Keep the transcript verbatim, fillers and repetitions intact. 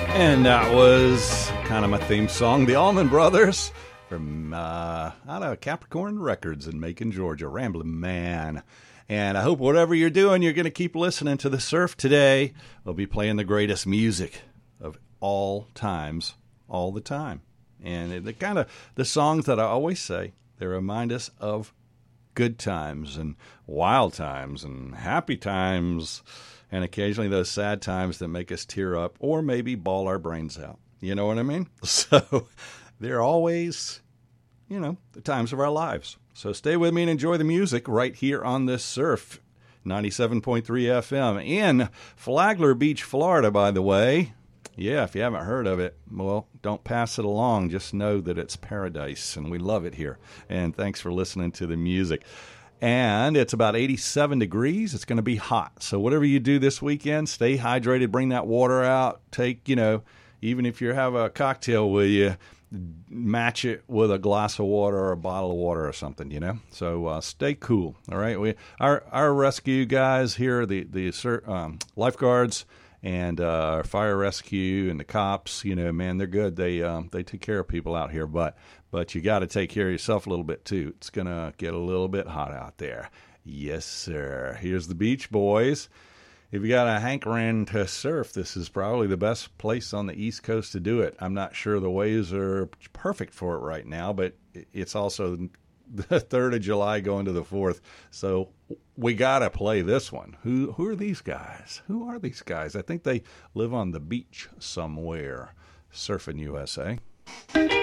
And that was kind of my theme song, the Allman Brothers from uh, out of Capricorn Records in Macon, Georgia, Ramblin' Man. And I hope whatever you're doing, you're going to keep listening to The Surf today. We'll be playing the greatest music of all times, all the time. And the kind of the songs that I always say, they remind us of good times and wild times and happy times, and occasionally those sad times that make us tear up or maybe bawl our brains out. You know what I mean? So they're always, you know, the times of our lives. So stay with me and enjoy the music right here on this Surf, ninety-seven point three F M in Flagler Beach, Florida, by the way. Yeah, if you haven't heard of it, well, don't pass it along. Just know that it's paradise, and we love it here. And thanks for listening to the music. And it's about eighty-seven degrees. It's going to be hot. So whatever you do this weekend, stay hydrated, bring that water out. Take, you know, even if you have a cocktail with you, match it with a glass of water or a bottle of water or something, you know. So uh, stay cool, all right? We Our our rescue guys here, the, the um, lifeguards, and uh, our fire rescue and the cops, you know, man, they're good. They um, they take care of people out here, but but you got to take care of yourself a little bit too. It's gonna get a little bit hot out there. Yes, sir. Here's the Beach Boys. If you got a hankering to surf, this is probably the best place on the East Coast to do it. I'm not sure the waves are perfect for it right now, but it's also the third of July going to the fourth, so we gotta play this one. Who who are these guys? Who are these guys? I think they live on the beach somewhere. Surfing U S A.